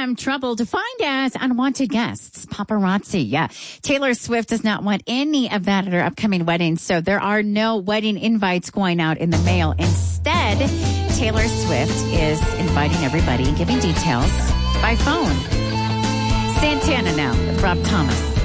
some trouble to find as unwanted guests. Paparazzi. Yeah. Taylor Swift does not want any of that at her upcoming wedding, so there are no wedding invites going out in the mail. Instead, Taylor Swift is inviting everybody and giving details by phone. Santana now with Rob Thomas.